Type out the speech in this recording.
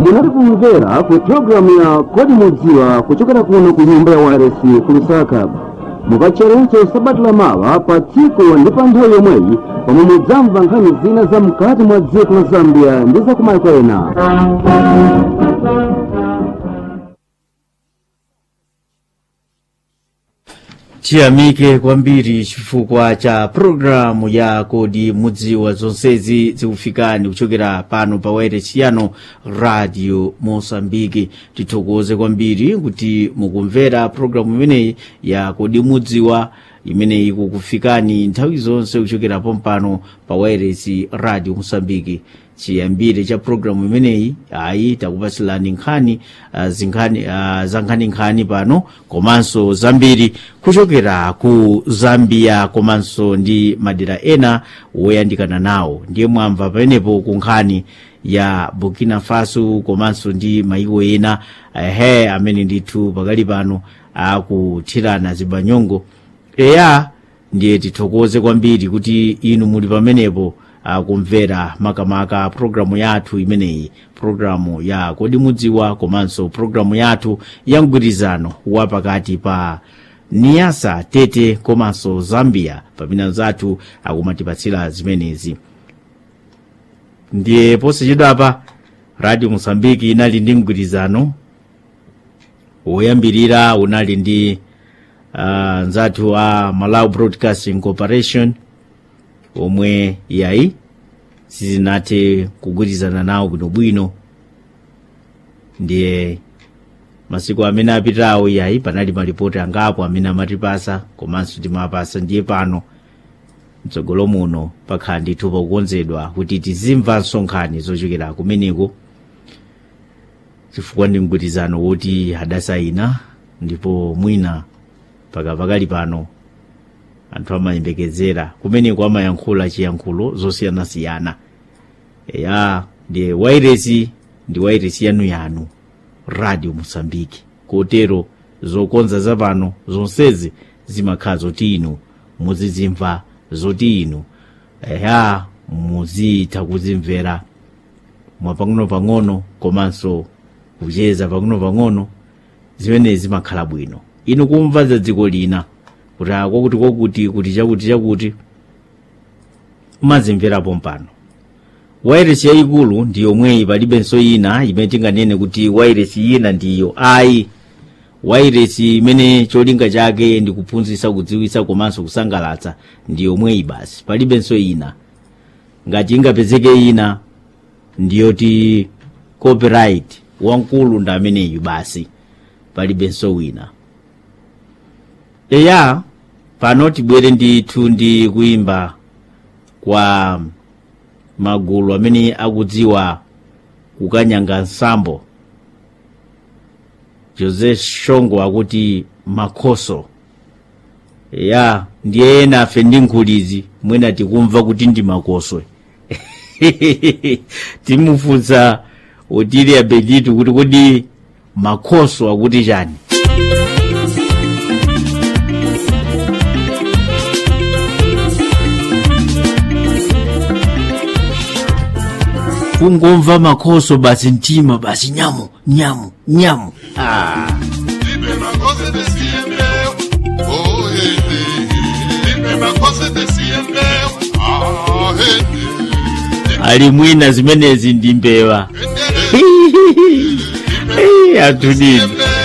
munali kumvera ku programu ya Kodi Mudziwa kuchokera kuno ku nyumba ya wireless ku Lusaka. Mukacherenso sabata la mawa pa tsiku ndi pa nthawi yomweyi pomwe mudzamva nkhani zina za mkati mwa dziko la Zambia ndi za kumayiko ena. Chiyamike kwambiri chifukwa cha programu ya Kodi Mudziwa zonsezi zikufikani kuchokera pano pa wireless yano Radio Mosambiki. Tithokoze kwambiri kuti mukumvera programu imeneyi ya Kodi Mudziwa imeneyi kukufikani nthawi zonse kuchokera pompano pa wireless Radio Mosambiki. Chiyambire cha programu imeneyi ayi takupasilani nkhani nkhani pano komanso zambiri kuchokera ku Zambia komanso ndi madera ena woyandikana nawo. Ndiye mwamva pamenepo ku nkhani ya Burkina Faso komanso ndi mayiko ena amene ndithu pakali pano akuthirana zibanyongo. Ndiye tithokoze kwambiri kuti inu muli pamenepo kumvera makamaka programu yathu imeneyi, programu ya Kodi Mudziwa komanso programu yathu ya mgwirizano wa pakati pa Niasa, Tete komanso Zambia pamene zathu akumatipatsira zimenezi. Ndiye posachedwa apa Radio Mosambiki inali ndi mgwirizano woyambirira unali ndi nzathu a Malawi Broadcasting Corporation omwe yayi sizinathe kugwirizana nawo bwinobwino. Ndiye masiku amene apitawo yayi panali malipoti angapo amene amatipasa komanso timapasa. Ndiye pano mtsogolo muno pakhala ndithu pakukonzedwa kuti tizimva nkhani zochokera kumeneko chifukwa ndi mgwirizano woti adasayina, ndipo mwina pakali pano anthu amayembekezera kumeneko amayankhula chiyankhulo zosiyanasiyana. Ndiye wireless yanu Radio Mosambiki. Kotero zokonza za pano zonsezi zimakhala zoti inu muzizimva, zoti inu muzitha kuzimvera mwapang'ono-pang'ono komanso kucheza pang'ono-pang'ono. Zimenezi zimakhala bwino inu kumva za dziko lina kuti chakuti mazimvera pompano. Wireless yayikulu ndi yomweyi, palibenso ina imene tinganene kuti wireless ina ndiyo ayi. Wireless imene cholinga chake ndi kuphunzitsa, kudziwitsa komanso kusangalatsa ndi yomweyi basi, palibenso ina. Ngati ingapezeke ina ndiyoti copyright wankulu ndi ameneyu basi, palibenso wina. Pano tibwere ndithu ndi kuimba kwa magulu amene akudziwa kukanyanga nsambo. Jose Shongo akuti makhoso. Ndiye ena afe ndi nkhulizi mwina tikumva kuti ndi makoswe. Timufunsa otili abeditu kuti kodi makhoso akuti chani. Kungomva makhoso basi ntima basi nyamu. Ali mwina zimenezi ndi mbewa. Atudini.